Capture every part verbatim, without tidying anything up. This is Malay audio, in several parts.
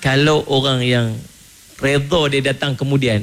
Kalau orang yang redha dia datang kemudian,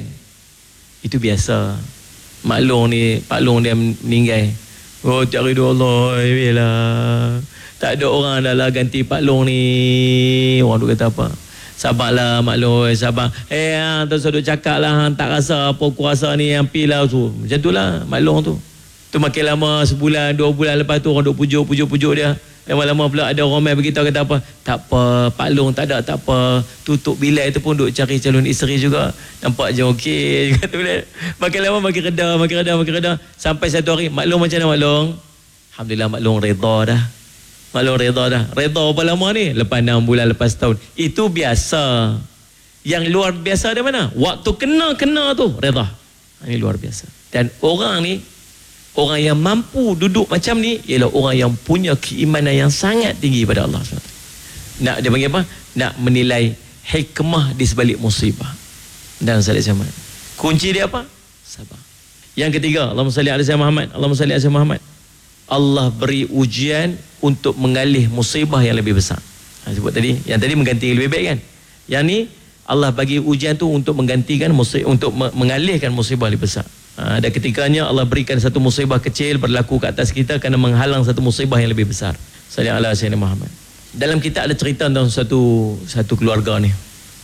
itu biasa. Mak Long ni, Pak Long dia meninggal. Oh, cari doa Allah, yalah. Tak ada orang dah lah ganti Pak Long ni. Orang tu kata apa? Sabarlah Mak Long, sabar. Eh, hang tu sudah cakap lah, hang tak rasa apa kuasa ni, yang pilah tu. Macam tu lah Mak Long tu. Tu makin lama, sebulan, dua bulan lepas tu orang duk pujuk, pujuk, pujuk dia. Lama-lama pula ada orang main beritahu kata apa? Tak apa, Pak Long tak ada, tak apa. Tutup bilai tu pun duk cari calon isteri juga. Nampak je okey. Makin lama makin reda, makin reda, makin reda. Sampai satu hari, Mak Long macam mana Mak Long? Alhamdulillah Mak Long reda dah. Mak Long reda dah. Reda berapa lama ni? Lepas enam bulan, lepas setahun. Itu biasa. Yang luar biasa dari mana? Waktu kena-kena tu reda. Ini luar biasa. Dan orang ni, orang yang mampu duduk macam ni ialah orang yang punya keimanan yang sangat tinggi pada Allah subhanahu wa taala. Nak dia panggil apa? Nak menilai hikmah di sebalik musibah. Dan salih sama. Kunci dia apa? Sabar. Yang ketiga, Allahumma salli ala sayyidina Muhammad. Allahumma salli ala sayyidina Muhammad. Allah beri ujian untuk mengalih musibah yang lebih besar. Ha, sebut tadi, yang tadi mengganti yang lebih baik kan? Yang ni Allah bagi ujian tu untuk menggantikan musibah, untuk mengalihkan musibah lebih besar. Ha, ada ketikanya Allah berikan satu musibah kecil berlaku ke atas kita kerana menghalang satu musibah yang lebih besar. Sallallahu alaihi wasallam Muhammad. Dalam kitab ada cerita tentang satu satu keluarga ni.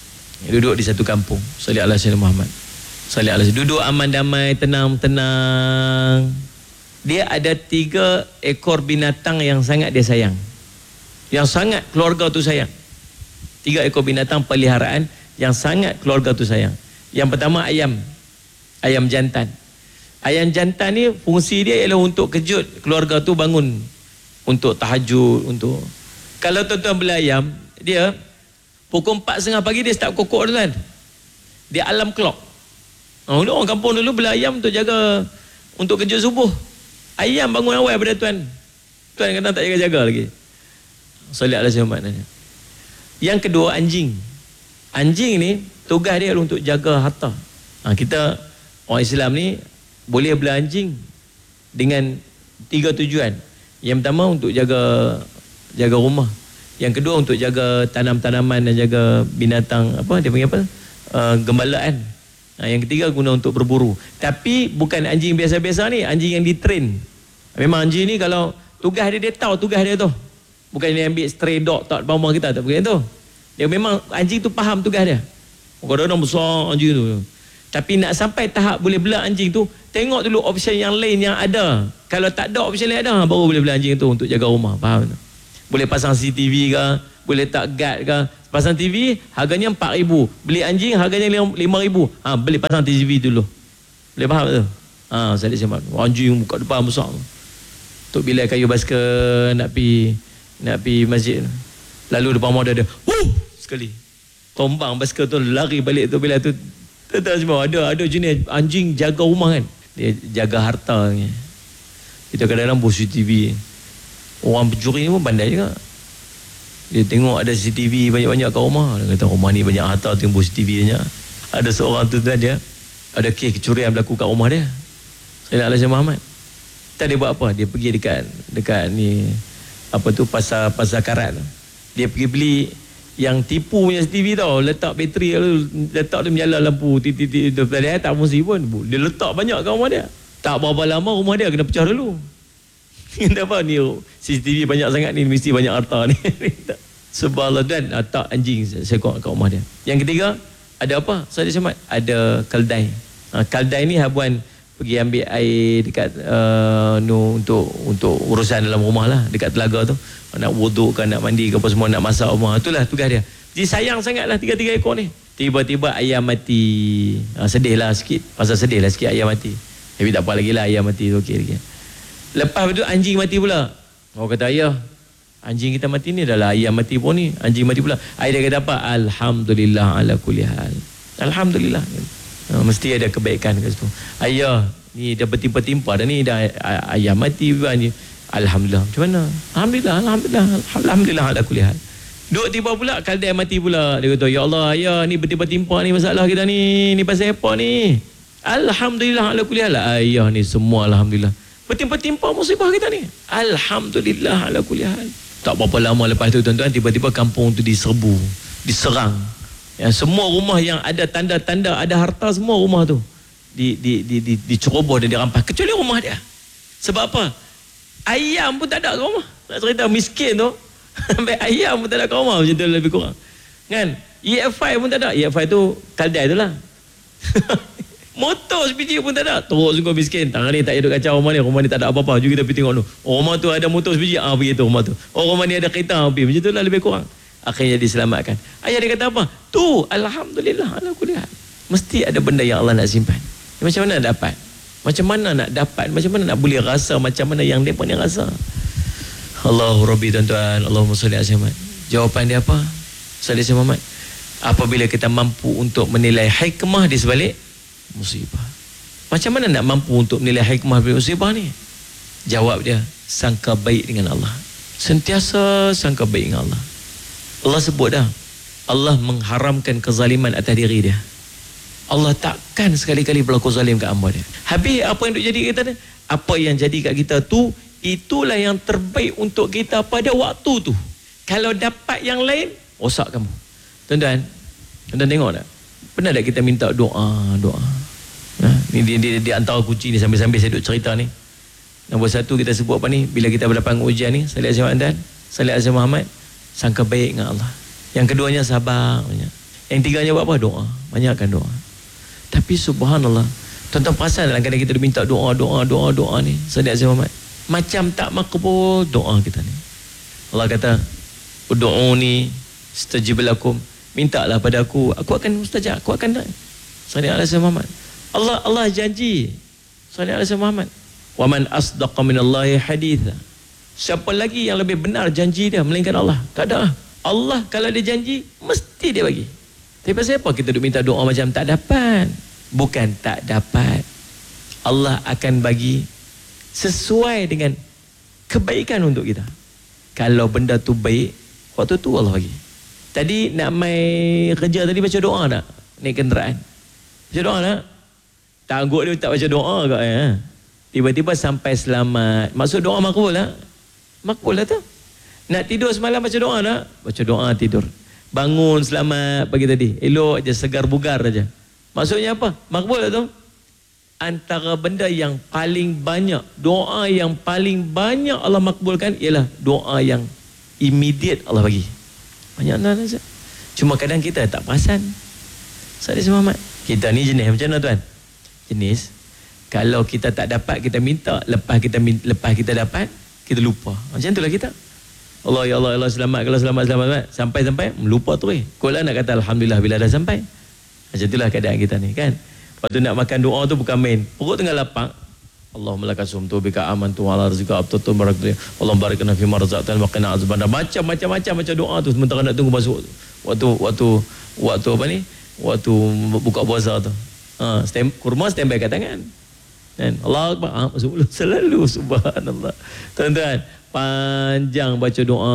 Duduk di satu kampung. Sallallahu alaihi wasallam Muhammad. Sallallahu alaihi wasallam. Duduk aman damai, tenang-tenang. Dia ada tiga ekor binatang yang sangat dia sayang. Yang sangat keluarga tu sayang. Tiga ekor binatang peliharaan yang sangat keluarga tu sayang. Yang pertama ayam. Ayam jantan. Ayam jantan ni fungsi dia ialah untuk kejut keluarga tu bangun. Untuk tahajud, untuk... Kalau tuan-tuan beli ayam, dia pukul empat tiga puluh pagi dia start kokok tu kan. Dia alarm clock. Oh, orang kampung dulu beli ayam untuk jaga, untuk kejut subuh. Ayam bangun awal pada tuan. Tuan kadang tak jaga-jaga lagi. Sallallahu alaihi wasallam. Yang kedua anjing. Anjing ni tugas dia untuk jaga harta. Ha, kita orang Islam ni boleh beli anjing dengan tiga tujuan. Yang pertama untuk jaga jaga rumah. Yang kedua untuk jaga tanam-tanaman dan jaga binatang, apa dia panggil apa? Uh, gembalaan. Ha, yang ketiga guna untuk berburu. Tapi bukan anjing biasa-biasa ni, anjing yang ditrain. Memang anjing ni kalau tugas dia, dia tahu tugas dia tu. Bukan dia ambil stray dog tak depan rumah kita, tak bukan tu. Dia memang anjing tu faham tugas dia. Kadang-kadang besar anjing tu. Tapi nak sampai tahap boleh bela anjing tu, tengok dulu option yang lain yang ada. Kalau tak ada option lain ada, baru boleh bela anjing tu untuk jaga rumah. Faham tak? Boleh pasang C C T V ke, boleh tak guard ke. Pasang T V harganya empat ribu. Beli anjing harganya lima ribu. Ha, beli pasang T V dulu. Boleh faham tu? Ha, saya lihat anjing kat depan besar. Tok bila kayu basikal nak pi nak pi masjid. Lalu depan rumah dia ada, wuh, sekali. Tombang basikal tu lari balik tu bila tu. Tak semua ada ada jenis anjing jaga rumah kan. Dia jaga harta ni. Kita kadang-kadang buat C C T V. Orang pencuri ni pun pandai juga. Dia tengok ada C C T V banyak-banyak kat rumah. Dia kata rumah ni banyak harta, tengok buat C C T V banyak. Ada seorang tu dia ada kes kecurian berlaku kat rumah dia. Saya nak Alaihi Muhammad. Tadi dia buat apa? Dia pergi dekat dekat ni apa tu pasar pasar karat. Dia pergi beli yang tipu punya C C T V tau, letak bateri lalu letak dia menyala lampu titik-titik tu tadi tak fungsi pun. Dia letak banyak kat rumah dia. Tak berapa lama rumah dia kena pecah dulu. Kenapa ni C C T V banyak sangat ni, mesti banyak harta ni. Sebab Allah dan letak anjing seekor kat rumah dia. Yang ketiga, ada apa? Saya Samad, ada keldai. Ha, keldai ni habuan pergi ambil air dekat uh, no, untuk untuk urusan dalam rumah lah, dekat telaga tu. Nak wuduk ke, nak mandi ke apa semua, nak masak rumah. Itulah tugas dia. Jadi sayang sangatlah tiga-tiga ekor ni. Tiba-tiba ayam mati. Ha, sedih lah sikit. Pasal sedih lah sikit ayam mati. Tapi tak apa lagi lah, ayam mati tu okey lagi. Lepas itu anjing mati pula. Orang kata, ayah, anjing kita mati ni adalah ayam mati pun ni. Anjing mati pula. Ayah dia kata apa? Alhamdulillah ala kulli hal. Alhamdulillah. Ha, mesti ada kebaikan kat situ. Ayah, ni dah bertimpa-timpa dah ni. Dah ayam mati pun. Alhamdulillah. Macam mana? Alhamdulillah, Alhamdulillah, Alhamdulillah ala kulli hal. Duk tiba pula, keldai mati pula. Dia kata, ya Allah, ayah, ni bertimpa-timpa ni masalah kita ni. Ni pasal apa ni? Alhamdulillah ala kulli hal. Ayah ni semua Alhamdulillah. Bertimpa-timpa musibah kita ni. Alhamdulillah ala kulli hal. Tak berapa lama lepas tu tuan-tuan, tiba-tiba kampung tu diserbu, diserang Ya, semua rumah yang ada tanda-tanda ada harta, semua rumah tu di di di di diceroboh dan dirampas, kecuali rumah dia. Sebab apa? Ayam pun tak ada kat rumah. Nak cerita miskin tu sampai ayam pun tak ada kat rumah, macam tu lebih kurang. Kan? E F I pun tak ada. E F I tu kaldai tu lah. Motor sebiji pun tak ada. Teruk sungguh miskin. Tangan ni tak hidup kacau rumah ni. Rumah ni tak ada apa-apa. Jom kita pergi tengok tu. Oh, rumah tu ada motor sebiji. Ah, pergi tu rumah tu. Oh, rumah ni ada kereta. Ah, pergi. Macam tu lah lebih kurang. Akhirnya diselamatkan. Ayah dia kata apa? Tu, alhamdulillah. Alhamdulillah. Mesti ada benda yang Allah nak simpan. Macam mana nak dapat? Macam mana nak dapat? Macam mana nak boleh rasa macam mana yang mereka ni rasa? Allahu Rabbi, tuan-tuan. Allahumma salli ala Muhammad. Jawapan dia apa? Salli ala Muhammad. Apabila kita mampu untuk menilai hikmah di sebalik musibah. Macam mana nak mampu untuk menilai hikmah di musibah ni? Jawab dia, sangka baik dengan Allah. Sentiasa sangka baik dengan Allah. Allah sebut dah, Allah mengharamkan kezaliman atas diri dia. Allah takkan sekali-kali berlaku zalim kat hamba dia. Habis apa yang duk jadi kita ni? Apa yang jadi kat kita tu, itulah yang terbaik untuk kita pada waktu tu. Kalau dapat yang lain, rosak kamu. Tuan-tuan, tuan-tuan tengok tak? Pernah tak kita minta doa, doa? Ha, ni di, di, di antara kunci ni, sambil-sambil saya duk cerita ni. Nombor satu kita sebut apa ni? Bila kita berdepan ujian ni, salih azam Muhammad, salih azam Muhammad, sangka baik dengan Allah. Yang keduanya sabar banyak. Yang tiganya buat apa? Doa. Banyakkan doa. Tapi subhanallah, tuan-tuan perasan dalam kadang kita minta doa, doa, doa, doa ni, salih azam Muhammad, macam tak makbul doa kita ni. Allah kata, ud'uni stajib lakum, mintalah pada aku, aku akan mustajab, aku akan. Salih azam Muhammad. Allah Allah janji. Salih azam Muhammad. Wa man asdaqa minallahi haditha. Siapa lagi yang lebih benar janji dia melainkan Allah? Tak ada. Allah kalau dia janji, mesti dia bagi. Tapi pasal apa kita duk minta doa macam tak dapat? Bukan tak dapat. Allah akan bagi sesuai dengan kebaikan untuk kita. Kalau benda tu baik, waktu tu Allah bagi. Tadi nak mai kerja tadi baca doa tak? Naik kenderaan. Baca doa tak? Tangguh dia tak baca doa kat ya. Tiba-tiba sampai selamat. Maksud doa makbul tak? Makbul lah tu. Nak tidur semalam baca doa tak? Baca doa tidur. Bangun selamat pagi tadi. Elok je, segar bugar aja. Maksudnya apa? Makbul lah tu. Antara benda yang paling banyak, doa yang paling banyak Allah makbulkan ialah doa yang immediate Allah bagi. Banyak lah. Cuma kadang kita tak perasan. Salih Muhammad. Kita ni jenis macam mana tuan? Jenis kalau kita tak dapat kita minta, lepas kita lepas kita dapat kita lupa. Macam itulah kita. Allah ya Allah, Allah selamat, kalau selamat selamat sampai-sampai melupa tu eh. Kau lah nak kata alhamdulillah bila dah sampai. Macam itulah keadaan kita ni kan. Waktu nak makan doa tu bukan main. Perut tengah lapang. Allahumma laka sumtu bika amantu ala rizqa abtatu barakatuh. Allahumma barikna fi ma razaqtana wa qina azabannar. Macam-macam macam macam doa tu sementara nak tunggu masuk waktu waktu waktu apa ni? Waktu buka puasa tu. Ha, stand, kurma standby kat tangan. Dan Allah Akbar, ha, masuk mulut selalu, subhanallah. Tuan-tuan, panjang baca doa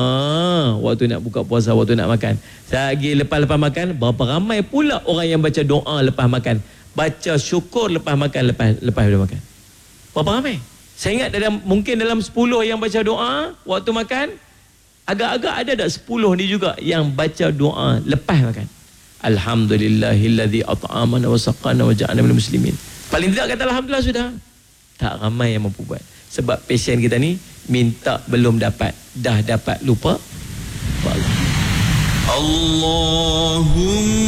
waktu nak buka puasa, waktu nak makan. Lagi lepas-lepas makan, berapa ramai pula orang yang baca doa lepas makan. Baca syukur lepas makan, lepas lepas dah makan. Berapa ramai? Saya ingat dalam mungkin dalam sepuluh yang baca doa waktu makan, agak-agak ada tak sepuluh ni juga yang baca doa lepas makan. Alhamdulillahilladzi at'amana wa saqana wa ja'alna minal muslimin. Paling tidak kata alhamdulillah sudah. Tak ramai yang mampu buat. Sebab pasien kita ni minta belum dapat, dah dapat lupa. Allah. Allahumma